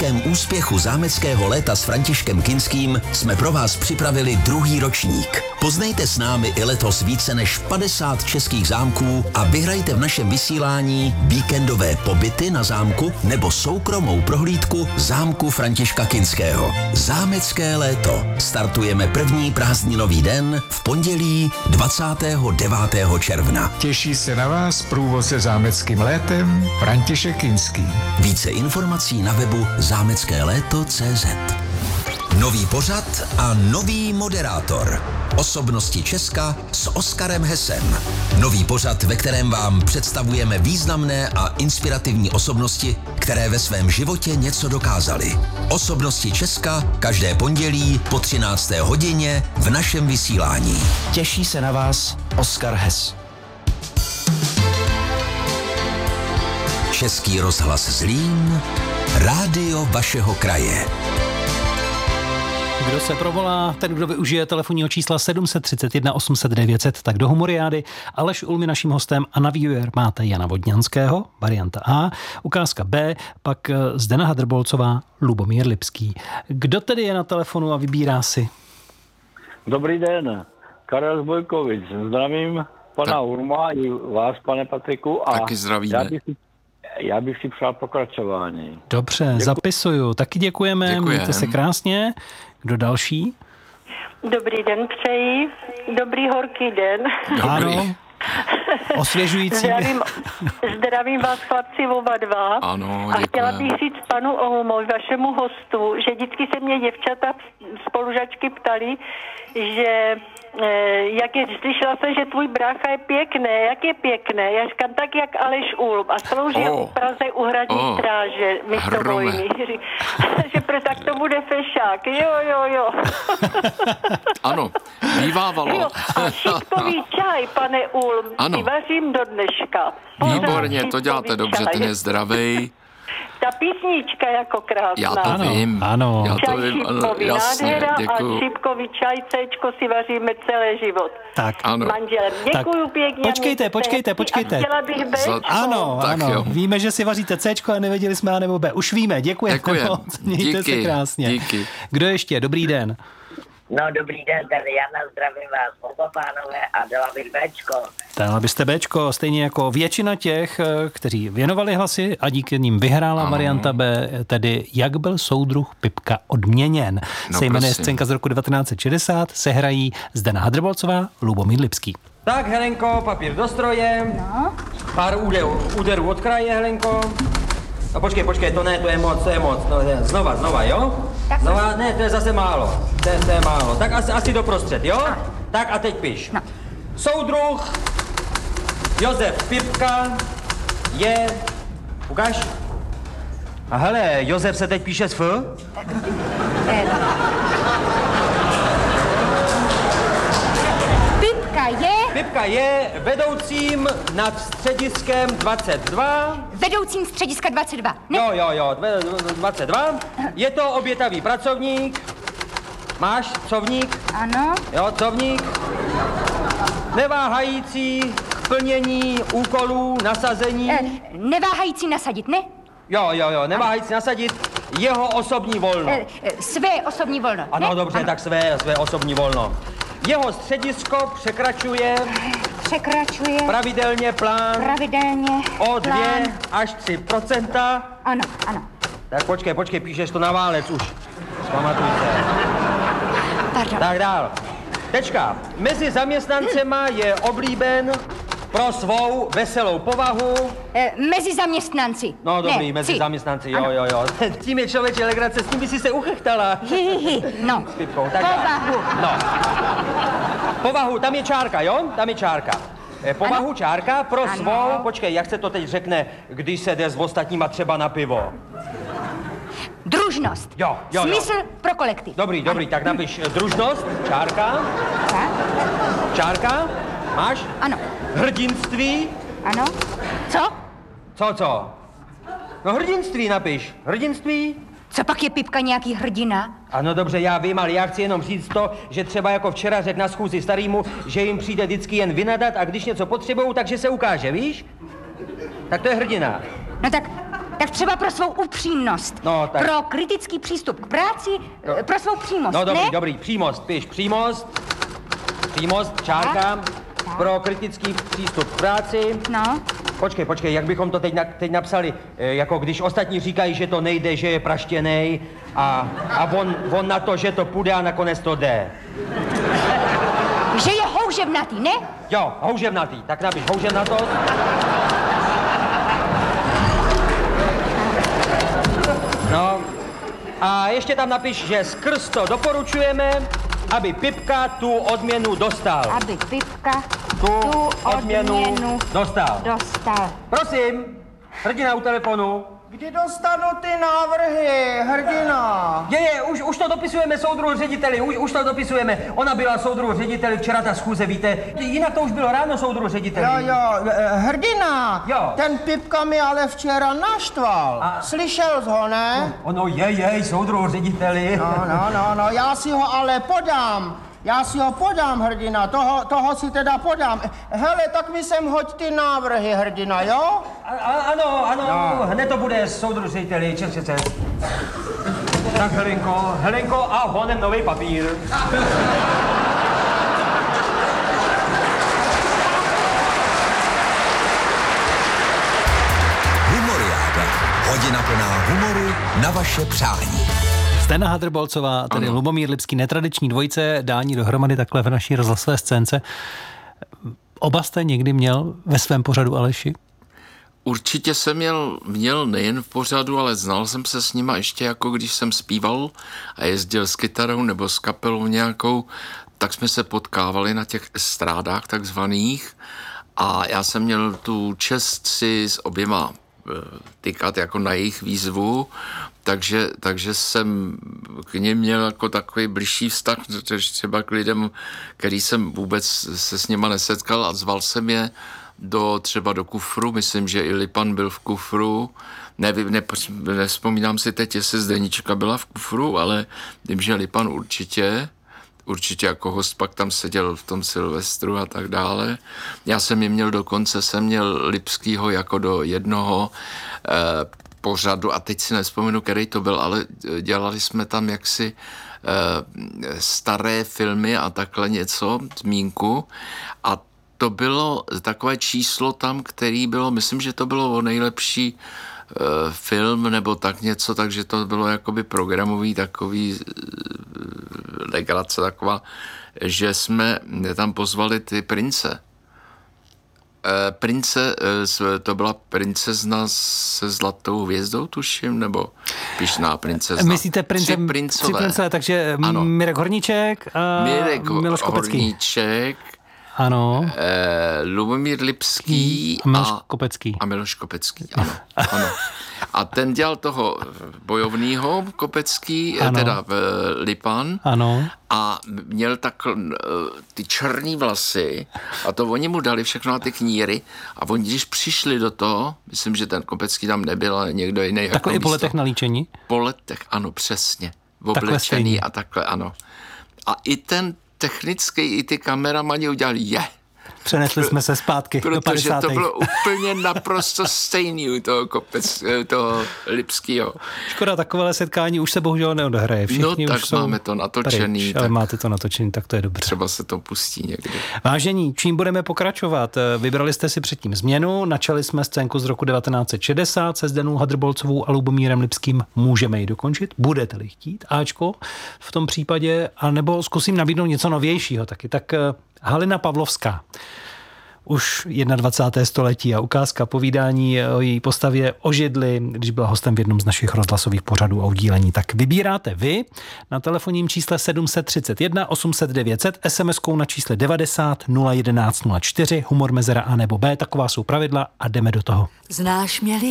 historickém úspěchu zámeckého léta s Františkem Kinským jsme pro vás připravili 2. ročník. Poznejte s námi i letos více než 50 českých zámků a vyhrajte v našem vysílání víkendové pobyty na zámku nebo soukromou prohlídku zámku Františka Kinského. Zámecké léto. Startujeme první prázdninový den v pondělí 29. června. Těší se na vás průvodce zámeckým létem František Kinský. Více informací na webu zámeckéléto.cz. Nový pořad a nový moderátor. Osobnosti Česka s Oskarem Hesem. Nový pořad, ve kterém vám představujeme významné a inspirativní osobnosti, které ve svém životě něco dokázaly. Osobnosti Česka každé pondělí po 13. hodině v našem vysílání. Těší se na vás Oskar Hes. Český rozhlas Zlín, rádio vašeho kraje. Kdo se provolá, ten, kdo využije telefonního čísla 731 800 900, tak do Humoriády. Aleš Ulm je naším hostem a na výběr máte Jana Vodňanského, varianta A, ukázka B, pak Zdena Hadrbolcová, Lubomír Lipský. Kdo tedy je na telefonu a vybírá si? Dobrý den, Karel Zbojkovič. Zdravím pana Urma i vás, pane Patriku. A taky zdravíme. Já bych si přál pokračování. Dobře, zapisuju. Taky děkujeme, mějte se krásně. Kdo další? Dobrý den přeji. Dobrý horký den. Ano. Osvěžující. Zdravím vás, chlapci, oba dva. Ano, a chtěla bych říct panu Olmovi, vašemu hostu, že vždycky se mě děvčata spolužačky ptali, že slyšela jsem, že tvůj brácha je pěkný. Jak je pěkný? Já říkám, tak jak Aleš Ulm. A slouží u Praze u hradní stráže, mistr vojny. Že tak to bude fešák. Jo. Ano, bývávalo. Jo, a šipkový čaj, pane Ulm, si vařím do dneška. Výborně, to děláte dobře, ten je zdravej. Ta písnička jako krásná. Já to vím. Ano. Já to vím, ano, jasně, děkuju. A šipkový čaj, céčko si vaříme celý život. Tak. Ano. Manželem. Děkuju pěkně. Počkejte. A chtěla bych Bčko. Ano. Jo. Víme, že si vaříte Cčko a nevěděli jsme A nebo B. Už víme, děkujeme. Mějte se krásně. Díky. Kdo ještě? Dobrý den. No, dobrý den, tady Jana, zdravím vás, oba pánové, a dala bych Bčko. Dala byste Bčko, stejně jako většina těch, kteří věnovali hlasy a díky nim vyhrála varianta B, tedy Jak byl soudruh Pipka odměněn. Se jmenuje scénka z roku 1960, se hrají Zdena Hadrbolcová, Lubomír Lipský. Tak, Helenko, papír do stroje. No. Pár úderů od kraje, Helenko. No počkej, to je moc. No, znova, jo? Znova, ne, to je zase málo. To je málo. Tak asi doprostřed, jo? Tak a teď piš. No. Soudruh Josef Pipka je... Ukáž? A hele, Josef se teď píše s F? Pipka je vedoucím nad střediskem 22. Vedoucím střediska 22. Ne? Jo, 22. Je to obětavý pracovník. Máš covník? Ano. Jo, covník. Neváhající k plnění úkolů, nasazení. Neváhající nasadit, ne? Jo, neváhající nasadit jeho osobní volno. Své osobní volno. Ano, ne? dobře, ano. Tak své osobní volno. Jeho středisko překračuje pravidelně plán o 2 až 3%. Ano. Tak počkej, píšeš to na válec už. Pamatuj se. Pardon. Tak dál. Tečka. Mezi zaměstnancema je oblíben pro svou veselou povahu. Mezi zaměstnanci. No dobrý, mezi zaměstnanci, jo. Tím je člověče legrace, s tím by si se uchechtala. No. S Pipkou, tak povahu. No. Povahu, tam je čárka, jo? Tam je čárka. Povahu ano. Čárka pro svou, počkej, jak se to teď řekne, když se jde s ostatníma třeba na pivo? Družnost. Jo. Smysl pro kolektiv. Dobrý, tak napiš družnost, čárka. Tak. Čárka, máš? Ano. Hrdinství. Ano. Co? Co? No hrdinství napiš. Hrdinství. Co pak je Pipka nějaký hrdina? Ano, dobře, já vím, ale já chci jenom říct to, že třeba jako včera řekl na schůzi starýmu, že jim přijde vždycky jen vynadat a když něco potřebujou, takže se ukáže, víš? Tak to je hrdina. No tak Tak třeba pro svou upřímnost. No, tak. Pro kritický přístup k práci, pro svou přímost, No dobrý, ne? dobrý, přímost, píš přímost, čárka, pro kritický přístup k práci. No. Počkej, jak bychom to teď napsali, jako když ostatní říkají, že to nejde, že je praštěnej a on na to, že to půjde a nakonec to jde. Že je houževnatý, ne? Jo, houževnatý, tak napiš houževnatost. No, a ještě tam napiš, že skrz to doporučujeme, aby Pipka tu odměnu dostal. Aby Pipka tu odměnu dostal. Prosím, hrdina u telefonu. Kdy dostanu ty návrhy, hrdina? Už to dopisujeme soudruhu řediteli, už to dopisujeme. Ona byla soudruhu řediteli, včera ta schůze, víte, jinak to už bylo ráno soudruhu řediteli. Jo, hrdina, jo. Ten Pipka mi ale včera naštval. Slyšel jsi ho, ne? Ono jej, soudruhu řediteli. No, já si ho ale podám. Hrdina, toho si teda podám. Hele, tak mi sem hoď ty návrhy, hrdina, jo? Ano, hned to bude, soudruh řediteli, čes. Tak Helenko a honem nový papír. Humoriáda. Hodina plná humoru na vaše přání. Stena Hadrbolcová, tedy Lubomír Lipský, netradiční dvojice, dání dohromady takhle v naší rozhlasové scénce. Oba jste někdy měl ve svém pořadu, Aleši? Určitě jsem měl nejen v pořadu, ale znal jsem se s nima ještě jako když jsem zpíval a jezdil s kytarou nebo s kapelou nějakou, tak jsme se potkávali na těch estrádách takzvaných a já jsem měl tu čest si s oběma tykat jako na jejich výzvu, takže jsem k nim měl jako takový bližší vztah, třeba k lidem, který jsem vůbec se s nima nesetkal a zval jsem je třeba do Kufru, myslím, že i Lipan byl v Kufru, nevzpomínám si teď, jestli Zdenička byla v Kufru, ale vím, že Lipan určitě jako host pak tam seděl v tom Silvestru a tak dále. Já jsem je měl dokonce, jsem měl Lipskýho jako do jednoho pořadu a teď si nevzpomenu, který to byl, ale dělali jsme tam jaksi staré filmy a takhle něco, zmínku a to bylo takové číslo tam, který bylo, myslím, že to bylo o nejlepší film nebo tak něco, takže to bylo jakoby programový takový legrace taková, že jsme tam pozvali ty prince. To byla princezna se zlatou hvězdou, tuším, nebo pyšná princezna. Myslíte tři princové, takže ano. Mirek Horníček a Miloš Kopecký. Horníček, ano. Lubomír Lipský a Miloš Kopecký, ano. A ten dělal toho bojovnýho Kopecký, teda Lipan. Ano. A měl tak ty černý vlasy a to oni mu dali všechno na ty kníry a oni, když přišli do toho, myslím, že ten Kopecký tam nebyl, ale někdo jiný. Takhle i po letech na líčení? Po letech, ano, přesně. Oblečený a takhle, ano. A i ten technický, i ty kameramani udělali Přenesli jsme se zpátky do 50. Protože to bylo úplně naprosto stejný u toho Lipskýho. Škoda, takové setkání už se bohužel neodehraje. Všichni tak už jsou máme to natočený. Ale máte to natočený, tak to je dobře. Třeba se to pustí někdy. Vážení, čím budeme pokračovat? Vybrali jste si předtím změnu, načali jsme scénku z roku 1960 se Zdenou Hadrbolcovou a Lubomírem Lipským. Můžeme ji dokončit? Budete-li chtít? Ačko v tom případě, anebo zkusím nabídnout něco novějšího taky. Tak Halina Pavlovská. Už 21. století a ukázka povídání o její postavě o židli, když byla hostem v jednom z našich rozhlasových pořadů a udílení. Tak vybíráte vy na telefonním čísle 731 800 900, SMS-kou na čísle 90 011 04, humor mezera A nebo B, taková jsou pravidla a jdeme do toho. Znáš mě